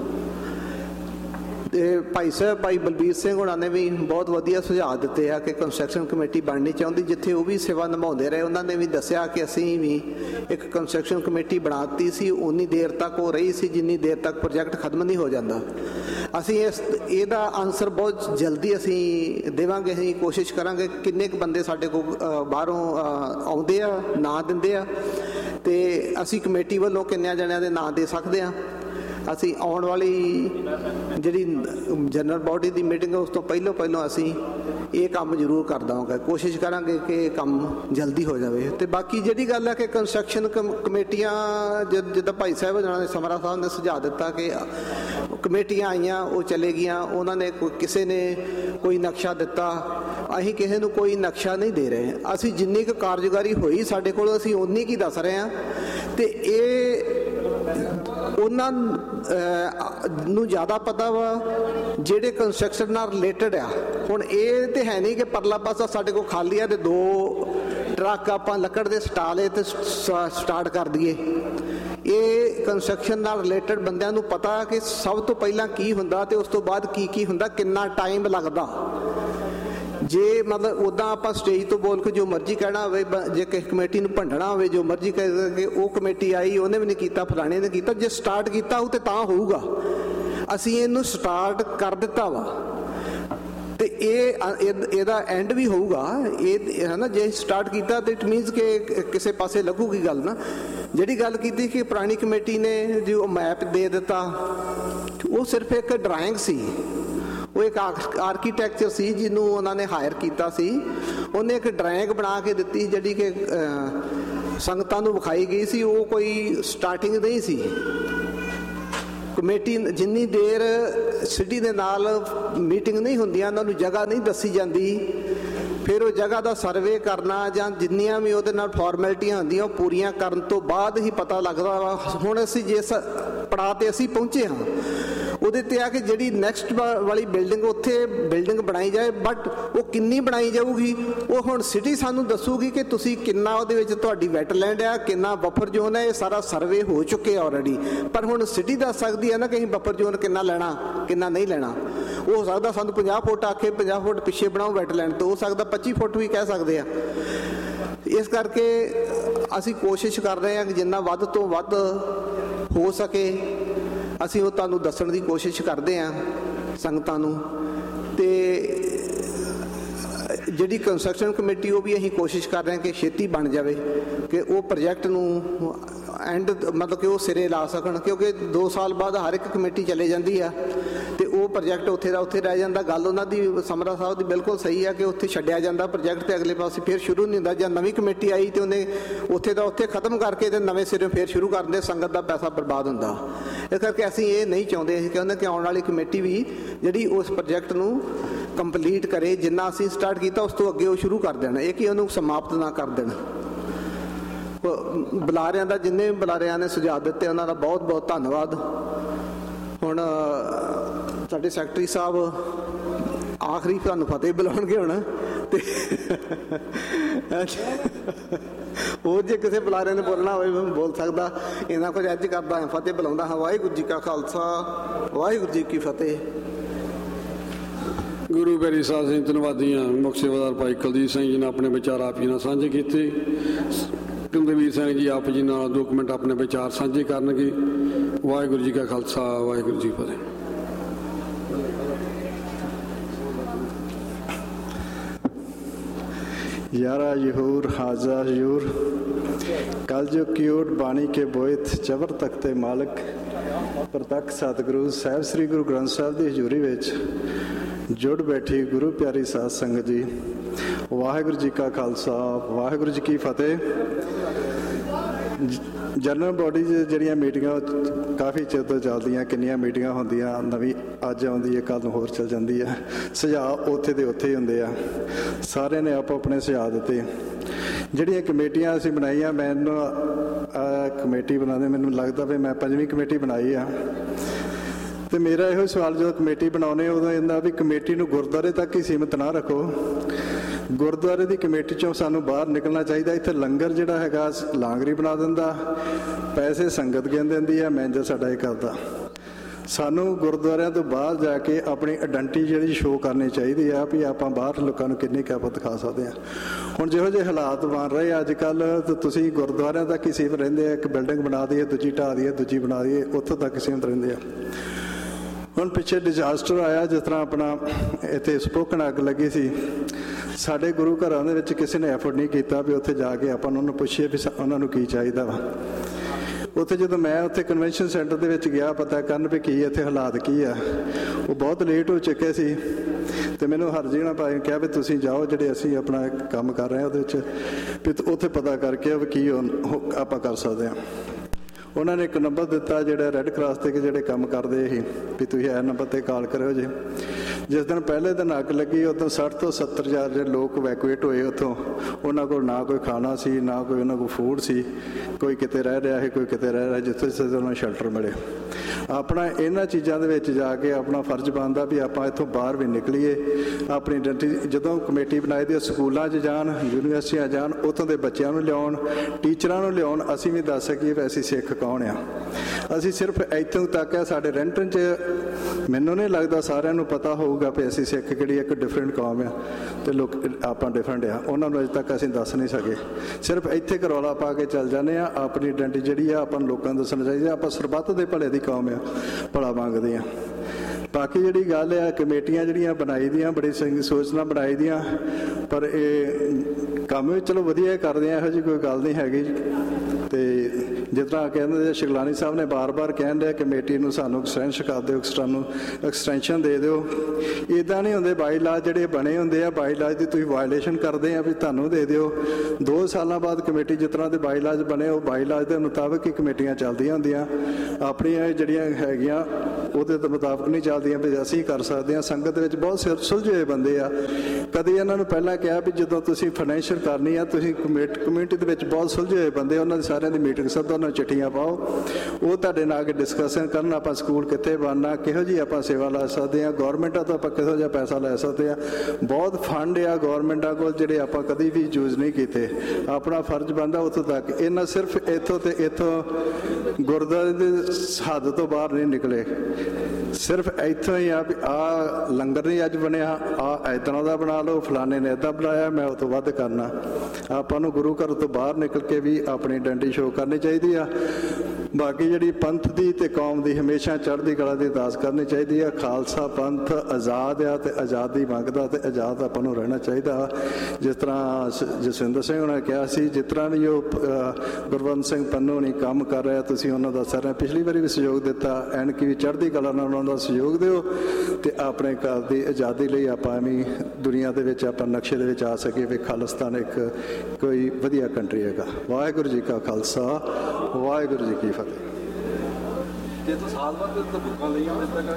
[SPEAKER 3] ਅਤੇ ਭਾਈ ਸਾਹਿਬ ਭਾਈ ਬਲਬੀਰ ਸਿੰਘ ਹੋਣਾ ਨੇ ਵੀ ਬਹੁਤ ਵਧੀਆ ਸੁਝਾਅ ਦਿੱਤੇ ਆ ਕਿ ਕੰਸਟਰਕਸ਼ਨ ਕਮੇਟੀ ਬਣਨੀ ਚਾਹੁੰਦੀ, ਜਿੱਥੇ ਉਹ ਵੀ ਸੇਵਾ ਨਿਭਾਉਂਦੇ ਰਹੇ। ਉਹਨਾਂ ਨੇ ਵੀ ਦੱਸਿਆ ਕਿ ਅਸੀਂ ਵੀ ਇੱਕ ਕੰਸਟਰਕਸ਼ਨ ਕਮੇਟੀ ਬਣਾ ਦਿੱਤੀ ਸੀ, ਉਨੀ ਦੇਰ ਤੱਕ ਉਹ ਰਹੀ ਸੀ ਜਿੰਨੀ ਦੇਰ ਤੱਕ ਪ੍ਰੋਜੈਕਟ ਖਤਮ ਨਹੀਂ ਹੋ ਜਾਂਦਾ। ਅਸੀਂ ਇਸ ਇਹਦਾ ਆਨਸਰ ਬਹੁਤ ਜਲਦੀ ਅਸੀਂ ਦੇਵਾਂਗੇ। ਅਸੀਂ ਕੋਸ਼ਿਸ਼ ਕਰਾਂਗੇ ਕਿੰਨੇ ਕੁ ਬੰਦੇ ਸਾਡੇ ਕੋਲ ਬਾਹਰੋਂ ਆਉਂਦੇ ਆ, ਨਾਂ ਦਿੰਦੇ ਆ, ਅਤੇ ਅਸੀਂ ਕਮੇਟੀ ਵੱਲੋਂ ਕਿੰਨਿਆਂ ਜਣਿਆਂ ਦੇ ਨਾਂ ਦੇ ਸਕਦੇ ਹਾਂ। ਅਸੀਂ ਆਉਣ ਵਾਲੀ ਜਿਹੜੀ ਜਨਰਲ ਬੋਡੀ ਦੀ ਮੀਟਿੰਗ ਉਸ ਤੋਂ ਪਹਿਲੋਂ ਪਹਿਲੋਂ ਅਸੀਂ ਇਹ ਕੰਮ ਜ਼ਰੂਰ ਕਰ ਦੇਵਾਂਗੇ। ਕੋਸ਼ਿਸ਼ ਕਰਾਂਗੇ ਕਿ ਇਹ ਕੰਮ ਜਲਦੀ ਹੋ ਜਾਵੇ। ਅਤੇ ਬਾਕੀ ਜਿਹੜੀ ਗੱਲ ਹੈ ਕਿ ਕੰਸਟਰਕਸ਼ਨ ਕਮ ਕਮੇਟੀਆਂ ਜਦ ਜਿੱਦਾਂ ਭਾਈ ਸਾਹਿਬ ਜਣਾ ਨੇ ਸਮਰਾ ਸਾਹਿਬ ਨੇ ਸੁਝਾਅ ਦਿੱਤਾ ਕਿ ਕਮੇਟੀਆਂ ਆਈਆਂ ਉਹ ਚਲੇ ਗਈਆਂ, ਉਹਨਾਂ ਨੇ ਕੋਈ ਕਿਸੇ ਨੇ ਕੋਈ ਨਕਸ਼ਾ ਦਿੱਤਾ, ਅਸੀਂ ਕਿਸੇ ਨੂੰ ਕੋਈ ਨਕਸ਼ਾ ਨਹੀਂ ਦੇ ਰਹੇ। ਅਸੀਂ ਜਿੰਨੀ ਕੁ ਕਾਰਜਕਾਰੀ ਹੋਈ ਸਾਡੇ ਕੋਲ ਅਸੀਂ ਉਨੀ ਕੁ ਦੱਸ ਰਹੇ ਹਾਂ। ਅਤੇ ਇਹ ਉਹਨਾਂ ਨੂੰ ਜ਼ਿਆਦਾ ਪਤਾ ਵਾ ਜਿਹੜੇ ਕੰਸਟਰਕਸ਼ਨ ਨਾਲ ਰਿਲੇਟਡ ਆ। ਹੁਣ ਇਹ ਤਾਂ ਹੈ ਨਹੀਂ ਕਿ ਪਰਲਾ ਪਾਸਾ ਸਾਡੇ ਕੋਲ ਖਾਲੀ ਆ ਅਤੇ ਦੋ ਟਰੱਕ ਆਪਾਂ ਲੱਕੜ ਦੇ ਸਟਾ ਲਏ ਅਤੇ ਸਟਾਰਟ ਕਰ ਦਈਏ। ਇਹ ਕੰਸਟਰਕਸ਼ਨ ਨਾਲ ਰਿਲੇਟਡ ਬੰਦਿਆਂ ਨੂੰ ਪਤਾ ਕਿ ਸਭ ਤੋਂ ਪਹਿਲਾਂ ਕੀ ਹੁੰਦਾ ਤੇ ਉਸ ਤੋਂ ਬਾਅਦ ਕੀ ਕੀ ਹੁੰਦਾ, ਕਿੰਨਾ ਟਾਈਮ ਲੱਗਦਾ। ਜੇ ਮਤਲਬ ਉੱਦਾਂ ਆਪਾਂ ਸਟੇਜ ਤੋਂ ਬੋਲ ਕੇ ਜੋ ਮਰਜ਼ੀ ਕਹਿਣਾ ਹੋਵੇ, ਜੇ ਕਿਸੇ ਕਮੇਟੀ ਨੂੰ ਭੰਡਣਾ ਹੋਵੇ, ਜੋ ਮਰਜ਼ੀ ਕਹਿ ਕਿ ਉਹ ਕਮੇਟੀ ਆਈ ਉਹਨੇ ਵੀ ਨਹੀਂ ਕੀਤਾ, ਫਲਾਣੇ ਨੇ ਕੀਤਾ, ਜੇ ਸਟਾਰਟ ਕੀਤਾ ਉਹ ਤੇ ਤਾਂ ਹੋਊਗਾ। ਅਸੀਂ ਇਹਨੂੰ ਸਟਾਰਟ ਕਰ ਦਿੱਤਾ ਵਾ ਤੇ ਇਹ ਇਹਦਾ ਐਂਡ ਵੀ ਹੋਊਗਾ। ਇਹ ਹੈ ਨਾ, ਜੇ ਸਟਾਰਟ ਕੀਤਾ ਤੇ ਇਟ ਮੀਨਸ ਕਿ ਕਿਸੇ ਪਾਸੇ ਲੱਗੂਗੀ ਗੱਲ ਨਾ। ਜਿਹੜੀ ਗੱਲ ਕੀਤੀ ਕਿ ਪੁਰਾਣੀ ਕਮੇਟੀ ਨੇ ਜੋ ਮੈਪ ਦੇ ਦਿੱਤਾ, ਉਹ ਸਿਰਫ ਇੱਕ ਡਰਾਇੰਗ ਸੀ, ਉਹ ਇੱਕ ਆਰਕੀਟੈਕਚਰ ਸੀ ਜਿਹਨੂੰ ਉਹਨਾਂ ਨੇ ਹਾਇਰ ਕੀਤਾ ਸੀ। ਉਹਨੇ ਇੱਕ ਡਰਾਇੰਗ ਬਣਾ ਕੇ ਦਿੱਤੀ ਜਿਹੜੀ ਕਿ ਸੰਗਤਾਂ ਨੂੰ ਵਿਖਾਈ ਗਈ ਸੀ। ਉਹ ਕੋਈ ਸਟਾਰਟਿੰਗ ਨਹੀਂ ਸੀ। ਕਮੇਟੀ ਜਿੰਨੀ ਦੇਰ ਸਿਟੀ ਦੇ ਨਾਲ ਮੀਟਿੰਗ ਨਹੀਂ ਹੁੰਦੀਆਂ, ਉਹਨਾਂ ਨੂੰ ਜਗ੍ਹਾ ਨਹੀਂ ਦੱਸੀ ਜਾਂਦੀ, ਫਿਰ ਉਹ ਜਗ੍ਹਾ ਦਾ ਸਰਵੇ ਕਰਨਾ ਜਾਂ ਜਿੰਨੀਆਂ ਵੀ ਉਹਦੇ ਨਾਲ ਫਾਰਮੈਲਿਟੀਆਂ ਹੁੰਦੀਆਂ ਉਹ ਪੂਰੀਆਂ ਕਰਨ ਤੋਂ ਬਾਅਦ ਹੀ ਪਤਾ ਲੱਗਦਾ ਵਾ। ਹੁਣ ਅਸੀਂ ਜਿਸ ਪੜਾਅ 'ਤੇ ਅਸੀਂ ਪਹੁੰਚੇ ਹਾਂ ਉਹਦੇ 'ਤੇ ਆ ਕਿ ਜਿਹੜੀ ਨੈਕਸਟ ਵਾਲੀ ਬਿਲਡਿੰਗ, ਉੱਥੇ ਬਿਲਡਿੰਗ ਬਣਾਈ ਜਾਏ, ਬਟ ਉਹ ਕਿੰਨੀ ਬਣਾਈ ਜਾਊਗੀ ਉਹ ਹੁਣ ਸਿਟੀ ਸਾਨੂੰ ਦੱਸੂਗੀ ਕਿ ਤੁਸੀਂ ਕਿੰਨਾ ਉਹਦੇ ਵਿੱਚ ਤੁਹਾਡੀ ਵੈਟਲੈਂਡ ਆ, ਕਿੰਨਾ ਬਫਰ ਜ਼ੋਨ ਹੈ। ਇਹ ਸਾਰਾ ਸਰਵੇ ਹੋ ਚੁੱਕੇ ਆਲਰੇਡੀ, ਪਰ ਹੁਣ ਸਿਟੀ ਦੱਸ ਸਕਦੀ ਹੈ ਨਾ ਕਿ ਅਸੀਂ ਬਫਰ ਜ਼ੋਨ ਕਿੰਨਾ ਲੈਣਾ, ਕਿੰਨਾ ਨਹੀਂ ਲੈਣਾ। ਉਹ ਹੋ ਸਕਦਾ ਸਾਨੂੰ ਪੰਜਾਹ ਫੁੱਟ ਆਖੇ ਪੰਜਾਹ ਫੁੱਟ ਪਿੱਛੇ ਬਣਾਓ ਵੈਟਲੈਂਡ ਤੋਂ, ਹੋ ਸਕਦਾ ਪੱਚੀ ਫੁੱਟ ਵੀ ਕਹਿ ਸਕਦੇ ਆ। ਇਸ ਕਰਕੇ ਅਸੀਂ ਕੋਸ਼ਿਸ਼ ਕਰ ਰਹੇ ਹਾਂ ਕਿ ਜਿੰਨਾ ਵੱਧ ਤੋਂ ਵੱਧ ਹੋ ਸਕੇ ਅਸੀਂ ਉਹ ਤੁਹਾਨੂੰ ਦੱਸਣ ਦੀ ਕੋਸ਼ਿਸ਼ ਕਰਦੇ ਹਾਂ ਸੰਗਤਾਂ ਨੂੰ। ਤੇ ਜਿਹੜੀ ਕੰਸਟਰਕਸ਼ਨ ਕਮੇਟੀ ਉਹ ਵੀ ਅਸੀਂ ਕੋਸ਼ਿਸ਼ ਕਰ ਰਹੇ ਹਾਂ ਕਿ ਛੇਤੀ ਬਣ ਜਾਵੇ, ਕਿ ਉਹ ਪ੍ਰੋਜੈਕਟ ਨੂੰ ਐਂਡ ਮਤਲਬ ਕਿ ਉਹ ਸਿਰੇ ਲਾ ਸਕਣ, ਕਿਉਂਕਿ ਦੋ ਸਾਲ ਬਾਅਦ ਹਰ ਇੱਕ ਕਮੇਟੀ ਚਲੇ ਜਾਂਦੀ ਆ ਤੇ ਉਹ ਪ੍ਰੋਜੈਕਟ ਉੱਥੇ ਦਾ ਉੱਥੇ ਰਹਿ ਜਾਂਦਾ। ਗੱਲ ਉਹਨਾਂ ਦੀ ਸਮਰਾ ਸਾਹਿਬ ਦੀ ਬਿਲਕੁਲ ਸਹੀ ਆ ਕਿ ਉੱਥੇ ਛੱਡਿਆ ਜਾਂਦਾ ਪ੍ਰੋਜੈਕਟ ਤੇ ਅਗਲੇ ਪਾਸੇ ਫਿਰ ਸ਼ੁਰੂ ਨਹੀਂ ਹੁੰਦਾ। ਜਾਂ ਨਵੀਂ ਕਮੇਟੀ ਆਈ ਤੇ ਉਹਨੇ ਉੱਥੇ ਦਾ ਉੱਥੇ ਖਤਮ ਕਰਕੇ ਤੇ ਨਵੇਂ ਸਿਰੇ ਫਿਰ ਸ਼ੁਰੂ ਕਰਦੇ, ਸੰਗਤ ਦਾ ਪੈਸਾ ਬਰਬਾਦ ਹੁੰਦਾ। ਇਸ ਕਰਕੇ ਅਸੀਂ ਇਹ ਨਹੀਂ ਚਾਹੁੰਦੇ। ਅਸੀਂ ਕਹਿੰਦੇ ਕਿ ਆਉਣ ਵਾਲੀ ਕਮੇਟੀ ਵੀ ਜਿਹੜੀ ਉਸ ਪ੍ਰੋਜੈਕਟ ਨੂੰ ਕੰਪਲੀਟ ਕਰੇ, ਜਿੰਨਾ ਅਸੀਂ ਸਟਾਰਟ ਕੀਤਾ ਉਸ ਤੋਂ ਅੱਗੇ ਉਹ ਸ਼ੁਰੂ ਕਰ ਦੇਣ, ਇਹ ਕਿ ਉਹਨੂੰ ਸਮਾਪਤ ਨਾ ਕਰ ਦੇਣ। ਬੁਲਾਰਿਆਂ ਦਾ, ਜਿੰਨੇ ਵੀ ਬੁਲਾਰਿਆਂ ਨੇ ਸੁਝਾਅ ਦਿੱਤੇ ਉਹਨਾਂ ਦਾ ਬਹੁਤ ਬਹੁਤ ਧੰਨਵਾਦ। ਹੁਣ ਸਾਡੇ ਸੈਕਟਰੀ ਸਾਹਿਬ ਆਖਰੀ ਤੁਹਾਨੂੰ ਫਤਿਹ ਬੁਲਾਉਣਗੇ ਹੁਣ, ਤੇ ਹੋਰ ਜੇ ਕਿਸੇ ਬੁਲਾਰੇ ਨੇ ਬੋਲਣਾ ਹੋਵੇ ਬੋਲ ਸਕਦਾ। ਇਹਨਾਂ ਕੁਝ ਅੱਜ ਕਰਦਾ ਹਾਂ, ਫਤਿਹ ਬੁਲਾਉਂਦਾ ਹਾਂ। ਵਾਹਿਗੁਰੂ ਜੀ ਕਾ ਖਾਲਸਾ, ਵਾਹਿਗੁਰੂ ਜੀ ਕੀ ਫਤਿਹ।
[SPEAKER 2] ਗੁਰੂ ਬੇਰੀ ਸਾਹਿਬ ਸਿੰਘ ਧੰਨਵਾਦੀਆਂ। ਮੁੱਖ ਸੇਵਾਦਾਰ ਭਾਈ ਕੁਲਦੀਪ ਸਿੰਘ ਜੀ ਨੇ ਆਪਣੇ ਵਿਚਾਰ ਆਪ ਜੀ ਨਾਲ ਸਾਂਝੇ ਕੀਤੇ। ਕੁਲਦੀਪ ਸਿੰਘ ਜੀ ਆਪ ਜੀ ਨਾਲ ਦੋ ਮਿੰਟ ਆਪਣੇ ਵਿਚਾਰ ਸਾਂਝੇ ਕਰਨਗੇ। ਵਾਹਿਗੁਰੂ ਜੀ ਕਾ ਖਾਲਸਾ, ਵਾਹਿਗੁਰੂ ਜੀ ਕੀ ਫਤਿਹ।
[SPEAKER 4] यारा यहूर हाजा यूर कल जो क्यूट बाणी के बोयत जबर तख्ते मालिक प्रतख सतगुरु साहब श्री गुरु ग्रंथ साहब की हजूरी विच जुड़ बैठी गुरु प्यारी साध संगत जी, वाहिगुरू जी का खालसा, वाहिगुरू जी की फतेह। ਜਨਰਲ ਬੋਡੀ ਜਿਹੜੀਆਂ ਮੀਟਿੰਗਾਂ ਕਾਫੀ ਚਿਰ ਤੋਂ ਚੱਲਦੀਆਂ, ਕਿੰਨੀਆਂ ਮੀਟਿੰਗਾਂ ਹੁੰਦੀਆਂ, ਨਵੀਂ ਅੱਜ ਆਉਂਦੀ ਹੈ, ਕੱਲ੍ਹ ਨੂੰ ਹੋਰ ਚੱਲ ਜਾਂਦੀ ਹੈ। ਸੁਝਾਅ ਉੱਥੇ ਦੇ ਉੱਥੇ ਹੀ ਹੁੰਦੇ ਆ। ਸਾਰਿਆਂ ਨੇ ਆਪੋ ਆਪਣੇ ਸੁਝਾਅ ਦਿੱਤੇ। ਜਿਹੜੀਆਂ ਕਮੇਟੀਆਂ ਅਸੀਂ ਬਣਾਈਆਂ, ਮੈਨੂੰ ਕਮੇਟੀ ਬਣਾਉਂਦੇ ਮੈਨੂੰ ਲੱਗਦਾ ਵੀ ਮੈਂ ਪੰਜਵੀਂ ਕਮੇਟੀ ਬਣਾਈ ਆ। ਅਤੇ ਮੇਰਾ ਇਹੋ ਸਵਾਲ, ਜਦੋਂ ਕਮੇਟੀ ਬਣਾਉਂਦੇ ਉਦੋਂ ਇਹਦਾ ਵੀ ਕਮੇਟੀ ਨੂੰ ਗੁਰਦੁਆਰੇ ਤੱਕ ਹੀ ਸੀਮਿਤ ਨਾ ਰੱਖੋ। ਗੁਰਦੁਆਰੇ ਦੀ ਕਮੇਟੀ 'ਚੋਂ ਸਾਨੂੰ ਬਾਹਰ ਨਿਕਲਣਾ ਚਾਹੀਦਾ। ਇੱਥੇ ਲੰਗਰ ਜਿਹੜਾ ਹੈਗਾ ਲਾਂਗਰੀ ਬਣਾ ਦਿੰਦਾ, ਪੈਸੇ ਸੰਗਤ ਗਿਣ ਦਿੰਦੀ ਆ, ਮੈਨੇਜਰ ਸਾਡਾ ਇਹ ਕਰਦਾ। ਸਾਨੂੰ ਗੁਰਦੁਆਰਿਆਂ ਤੋਂ ਬਾਹਰ ਜਾ ਕੇ ਆਪਣੀ ਆਇਡੈਂਟੀ ਜਿਹੜੀ ਸ਼ੋਅ ਕਰਨੀ ਚਾਹੀਦੀ ਆ ਵੀ ਆਪਾਂ ਬਾਹਰ ਲੋਕਾਂ ਨੂੰ ਕਿੰਨੀ ਕੁ ਆਪਾਂ ਦਿਖਾ ਸਕਦੇ ਹਾਂ। ਹੁਣ ਜਿਹੋ ਜਿਹੇ ਹਾਲਾਤ ਬਣ ਰਹੇ ਅੱਜ ਕੱਲ੍ਹ, ਤਾਂ ਤੁਸੀਂ ਗੁਰਦੁਆਰਿਆਂ ਤੱਕ ਹੀ ਸੀਮਿਤ ਰਹਿੰਦੇ ਆ। ਇੱਕ ਬਿਲਡਿੰਗ ਬਣਾ ਦਈਏ, ਦੂਜੀ ਢਾਹ ਦਈਏ, ਦੂਜੀ ਬਣਾ ਦਈਏ, ਉੱਥੋਂ ਤੱਕ ਸੀਮਿਤ ਰਹਿੰਦੇ ਆ। ਹੁਣ ਪਿੱਛੇ ਡਿਜ਼ਾਸਟਰ ਆਇਆ, ਜਿਸ ਤਰ੍ਹਾਂ ਆਪਣਾ ਇੱਥੇ ਸਪੋਕਨ ਅੱਗ ਲੱਗੀ ਸੀ। ਸਾਡੇ ਗੁਰੂ ਘਰਾਂ ਦੇ ਵਿੱਚ ਕਿਸੇ ਨੇ ਐਫਰਟ ਨਹੀਂ ਕੀਤਾ ਵੀ ਉੱਥੇ ਜਾ ਕੇ ਆਪਾਂ ਉਹਨਾਂ ਨੂੰ ਪੁੱਛੀਏ ਵੀ ਉਹਨਾਂ ਨੂੰ ਕੀ ਚਾਹੀਦਾ ਵਾ। ਉੱਥੇ ਜਦੋਂ ਮੈਂ ਉੱਥੇ ਕਨਵੈਨਸ਼ਨ ਸੈਂਟਰ ਦੇ ਵਿੱਚ ਗਿਆ ਪਤਾ ਕਰਨ ਵੀ ਕੀ ਇੱਥੇ ਹਾਲਾਤ ਕੀ ਆ, ਉਹ ਬਹੁਤ ਲੇਟ ਹੋ ਚੁੱਕੇ ਸੀ। ਅਤੇ ਮੈਨੂੰ ਹਰਜੀਣਾ ਭਾਈ ਨੇ ਕਿਹਾ ਵੀ ਤੁਸੀਂ ਜਾਓ, ਜਿਹੜੇ ਅਸੀਂ ਆਪਣਾ ਕੰਮ ਕਰ ਰਹੇ ਹਾਂ ਉਹਦੇ ਵਿੱਚ ਵੀ ਉੱਥੇ ਪਤਾ ਕਰਕੇ ਵੀ ਕੀ ਆਪਾਂ ਕਰ ਸਕਦੇ ਹਾਂ। ਉਹਨਾਂ ਨੇ ਇੱਕ ਨੰਬਰ ਦਿੱਤਾ ਜਿਹੜਾ ਰੈੱਡ ਕਰਾਸ 'ਤੇ ਜਿਹੜੇ ਕੰਮ ਕਰਦੇ ਸੀ ਵੀ ਤੁਸੀਂ ਇਹ ਨੰਬਰ 'ਤੇ ਕਾਲ ਕਰਿਓ ਜੇ। ਜਿਸ ਦਿਨ ਪਹਿਲੇ ਦਿਨ ਅੱਗ ਲੱਗੀ ਉਦੋਂ ਸੱਠ ਤੋਂ ਸੱਤਰ ਹਜ਼ਾਰ ਜਿਹੜੇ ਲੋਕ ਵੈਕੂਏਟ ਹੋਏ ਉੱਥੋਂ। ਉਹਨਾਂ ਕੋਲ ਨਾ ਕੋਈ ਖਾਣਾ ਸੀ, ਨਾ ਕੋਈ ਉਹਨਾਂ ਕੋਲ ਫੂਡ ਸੀ, ਕੋਈ ਕਿਤੇ ਰਹਿ ਰਿਹਾ ਸੀ, ਕੋਈ ਕਿਤੇ ਰਹਿ ਰਿਹਾ, ਜਿੱਥੇ ਜਿੱਥੇ ਉਹਨਾਂ ਨੂੰ ਸ਼ੈਲਟਰ ਮਿਲੇ। ਆਪਣਾ ਇਹਨਾਂ ਚੀਜ਼ਾਂ ਦੇ ਵਿੱਚ ਜਾ ਕੇ ਆਪਣਾ ਫਰਜ਼ ਬਣਦਾ ਵੀ ਆਪਾਂ ਇੱਥੋਂ ਬਾਹਰ ਵੀ ਨਿਕਲੀਏ। ਆਪਣੀ ਆਇਡੈਂਟੀ ਜਦੋਂ ਕਮੇਟੀ ਬਣਾਈ ਦੀ ਸਕੂਲਾਂ 'ਚ ਜਾਣ, ਯੂਨੀਵਰਸਿਟੀਆਂ ਜਾਣ, ਉੱਥੋਂ ਦੇ ਬੱਚਿਆਂ ਨੂੰ ਲਿਆਉਣ, ਟੀਚਰਾਂ ਨੂੰ ਲਿਆਉਣ, ਅਸੀਂ ਵੀ ਦੱਸ ਸਕੀਏ ਵੀ ਅਸੀਂ ਸਿੱਖ ਕੌਣ ਆ। ਅਸੀਂ ਸਿਰਫ ਇੱਥੋਂ ਤੱਕ ਆ, ਸਾਡੇ ਰੈਂਟਨ 'ਚ ਮੈਨੂੰ ਨਹੀਂ ਲੱਗਦਾ ਸਾਰਿਆਂ ਨੂੰ ਪਤਾ ਹੋਊਗਾ ਵੀ ਅਸੀਂ ਸਿੱਖ ਕਿਹੜੀ ਇੱਕ ਡਿਫਰੈਂਟ ਕੌਮ ਆ ਅਤੇ ਲੋਕ ਆਪਾਂ ਡਿਫਰੈਂਟ ਆ। ਉਹਨਾਂ ਨੂੰ ਅਜੇ ਤੱਕ ਅਸੀਂ ਦੱਸ ਨਹੀਂ ਸਕੇ। ਸਿਰਫ ਇੱਥੇ ਕਰੌਲਾ ਪਾ ਕੇ ਚੱਲ ਜਾਂਦੇ ਹਾਂ। ਆਪਣੀ ਆਇਡੈਂਟੀ ਜਿਹੜੀ ਆ ਆਪਾਂ ਨੂੰ ਲੋਕਾਂ ਨੂੰ ਦੱਸਣਾ ਚਾਹੀਦਾ। ਆਪਾਂ ਸਰਬੱਤ ਦੇ ਭਲੇ ਦੀ ਕੌਮ ਆ, ਭਲਾ ਮੰਗਦੇ ਹਾਂ। ਬਾਕੀ ਜਿਹੜੀ ਗੱਲ ਆ, ਕਮੇਟੀਆਂ ਜਿਹੜੀਆਂ ਬਣਾਈ ਦੀਆਂ ਬੜੀ ਚੰਗੀ ਸੋਚ ਨਾਲ ਬਣਾਈ ਦੀਆਂ, ਪਰ ਇਹ ਕੰਮ ਵੀ ਚਲੋ ਵਧੀਆ ਕਰਦੇ ਆ, ਇਹੋ ਜਿਹੀ ਕੋਈ ਗੱਲ ਨਹੀਂ ਹੈਗੀ। ਅਤੇ ਜਿਸ ਤਰ੍ਹਾਂ ਕਹਿੰਦੇ ਸ਼ਿਗਲਾਨੀ ਸਾਹਿਬ ਨੇ ਬਾਰ ਬਾਰ ਕਹਿਣ ਡਿਆ ਕਮੇਟੀ ਨੂੰ ਸਾਨੂੰ ਐਕਸਟੈਂਸ਼ਨ ਕਰ ਦਿਓ, ਐਕਸਟਰਾ ਨੂੰ ਐਕਸਟੈਂਸ਼ਨ ਦੇ ਦਿਓ। ਇੱਦਾਂ ਨਹੀਂ ਹੁੰਦੇ। ਬਾਈ ਲਾਜ ਜਿਹੜੇ ਬਣੇ ਹੁੰਦੇ ਆ, ਬਾਈ ਲਾਜ ਦੀ ਤੁਸੀਂ ਵਾਇਲੇਸ਼ਨ ਕਰਦੇ ਆ ਵੀ ਤੁਹਾਨੂੰ ਦੇ ਦਿਓ। ਦੋ ਸਾਲਾਂ ਬਾਅਦ ਕਮੇਟੀ ਜਿਸ ਤਰ੍ਹਾਂ ਦੇ ਬਾਈ ਲਾਜ ਬਣੇ, ਉਹ ਬਾਈ ਲਾਜ ਦੇ ਮੁਤਾਬਕ ਹੀ ਕਮੇਟੀਆਂ ਚੱਲਦੀਆਂ ਹੁੰਦੀਆਂ। ਆਪਣੀਆਂ ਜਿਹੜੀਆਂ ਹੈਗੀਆਂ ਉਹਦੇ ਦੇ ਮੁਤਾਬਕ ਨਹੀਂ ਚੱਲਦੀਆਂ ਵੀ ਅਸੀਂ ਕਰ ਸਕਦੇ ਹਾਂ। ਸੰਗਤ ਦੇ ਵਿੱਚ ਬਹੁਤ ਸੁਲਝੇ ਹੋਏ ਬੰਦੇ ਆ। ਕਦੇ ਇਹਨਾਂ ਨੂੰ ਪਹਿਲਾਂ ਕਿਹਾ ਵੀ ਜਦੋਂ ਤੁਸੀਂ ਫਾਈਨੈਂਸ਼ੀਅਲ ਕਰਨੀ ਆ, ਤੁਸੀਂ ਕਮੇਟੀ ਕਮਿਊਨਿਟੀ ਦੇ ਵਿੱਚ ਬਹੁਤ ਸੁਲਝੇ ਹੋਏ ਬੰਦੇ, ਉਹਨਾਂ ਦੀ ਸਾਰਿਆਂ ਦੀ ਮੀਟਿੰਗ ਸੱਦੋ, ਉਹਨਾਂ ਨੂੰ ਚਿੱਠੀਆਂ ਪਾਓ, ਉਹ ਤੁਹਾਡੇ ਨਾਲ ਆ ਕੇ ਡਿਸਕਸ਼ਨ ਕਰਨ। ਆਪਾਂ ਸਕੂਲ ਕਿੱਥੇ ਬਣਨਾ, ਕਿਹੋ ਜਿਹੀ ਆਪਾਂ ਸੇਵਾ ਲੈ ਸਕਦੇ ਹਾਂ, ਗੌਰਮੈਂਟਾਂ ਤੋਂ ਆਪਾਂ ਕਿਹੋ ਜਿਹਾ ਪੈਸਾ ਲੈ ਸਕਦੇ ਹਾਂ। ਬਹੁਤ ਫੰਡ ਆ ਗੌਰਮੈਂਟਾਂ ਕੋਲ ਜਿਹੜੇ ਆਪਾਂ ਕਦੀ ਵੀ ਯੂਜ਼ ਨਹੀਂ ਕੀਤੇ। ਆਪਣਾ ਫਰਜ਼ ਬਣਦਾ ਉੱਥੋਂ ਤੱਕ। ਇਹਨਾਂ ਸਿਰਫ ਇੱਥੋਂ ਤੇ ਇੱਥੋਂ ਗੁਰਦੁਆਰੇ ਦੇ ਹੱਦ ਤੋਂ ਬਾਹਰ ਨਹੀਂ ਨਿਕਲੇ। ਸਿਰਫ ਇੱਥੋਂ ਹੀ ਆ ਵੀ ਆਹ ਲੰਗਰ ਨਹੀਂ ਅੱਜ ਬਣਿਆ, ਆਹ ਇੱਦਾਂ ਦਾ ਬਣਾ ਲਓ, ਫਲਾਣੇ ਨੇ ਇੱਦਾਂ ਬਣਾਇਆ, ਮੈਂ ਉਹ ਤੋਂ ਵੱਧ ਕਰਨਾ। ਆਪਾਂ ਨੂੰ ਗੁਰੂ ਘਰ ਤੋਂ ਬਾਹਰ ਨਿਕਲ ਕੇ ਵੀ ਆਪਣੀ ਆਇਡੈਂਟੀ ਸ਼ੋਅ ਕਰਨੀ ਚਾਹੀਦੀ ਆ। ਬਾਕੀ ਜਿਹੜੀ ਪੰਥ ਦੀ ਅਤੇ ਕੌਮ ਦੀ ਹਮੇਸ਼ਾ ਚੜ੍ਹਦੀ ਕਲਾ ਦੀ ਅਰਦਾਸ ਕਰਨੀ ਚਾਹੀਦੀ ਆ। ਖਾਲਸਾ ਪੰਥ ਆਜ਼ਾਦ ਆ ਅਤੇ ਆਜ਼ਾਦੀ ਮੰਗਦਾ ਅਤੇ ਆਜ਼ਾਦ ਆਪਾਂ ਨੂੰ ਰਹਿਣਾ ਚਾਹੀਦਾ। ਜਿਸ ਤਰ੍ਹਾਂ ਜਸਵਿੰਦਰ ਸਿੰਘ ਉਹਨਾਂ ਨੇ ਕਿਹਾ ਸੀ, ਜਿਸ ਤਰ੍ਹਾਂ ਵੀ ਉਹ ਗੁਰਬੰਦ ਸਿੰਘ ਪੰਨੂ ਨਹੀਂ ਕੰਮ ਕਰ ਰਿਹਾ, ਤੁਸੀਂ ਉਹਨਾਂ ਦਾ ਸਾਰਿਆਂ ਪਿਛਲੀ ਵਾਰੀ ਵੀ ਸਹਿਯੋਗ ਦਿੱਤਾ, ਐਨਕੀ ਵੀ ਚੜ੍ਹਦੀ ਕਲਾ ਨਾਲ ਉਹਨਾਂ ਦਾ ਸਹਿਯੋਗ ਦਿਓ ਅਤੇ ਆਪਣੇ ਘਰ ਦੀ ਆਜ਼ਾਦੀ ਲਈ ਆਪਾਂ ਐਵੇਂ ਦੁਨੀਆ ਦੇ ਵਿੱਚ ਆਪਾਂ ਨਕਸ਼ੇ ਦੇ ਵਿੱਚ ਆ ਸਕੀਏ ਵੀ ਖਾਲਿਸਤਾਨ ਇੱਕ ਕੋਈ ਵਧੀਆ ਕੰਟਰੀ ਹੈਗਾ। ਵਾਹਿਗੁਰੂ ਜੀ ਕਾ ਖਾਲਸਾ, ਵਾਹਿਗੁਰੂ ਜੀ ਕੀ ਫਤਿਹ।
[SPEAKER 2] ਜੇ ਤੂੰ ਸਾਲ ਬਾਅਦ ਤਾਂ ਬੁੱਕਾਂ ਲਈਆਂ ਇਸ ਤਰ੍ਹਾਂ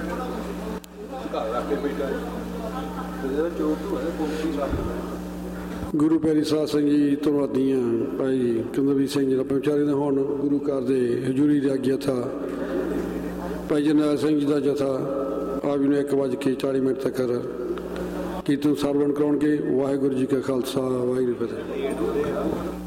[SPEAKER 2] ਘਰ ਰੱਖ ਕੇ ਬੈਠਾ ਗੁਰੂ ਪਿਆਰੀ ਸਾਧ ਸੰਗਤ ਜੀ, ਧੰਨਵਾਦੀਆਂ ਭਾਈ ਕੰਦਵੀਰ ਸਿੰਘ ਜੀ ਦਾ ਪਹੁੰਚਾਰੇ ਨੇ। ਹੁਣ ਗੁਰੂ ਘਰ ਦੇ ਹਜ਼ੂਰੀ ਦਾ ਜਥਾ ਭਾਈ ਜਰਨੈਲ ਸਿੰਘ ਜੀ ਦਾ ਜਥਾ ਆਪ ਜੀ ਨੂੰ ਇੱਕ ਵੱਜ ਕੇ ਚਾਲੀ ਮਿੰਟ ਤੱਕ ਕੀਰਤਨ ਸਰਵਣ ਕਰਾਉਣਗੇ। ਵਾਹਿਗੁਰੂ ਜੀ ਕਾ ਖਾਲਸਾ, ਵਾਹਿਗੁਰੂ ਜੀ ਕੀ ਫਤਿਹ।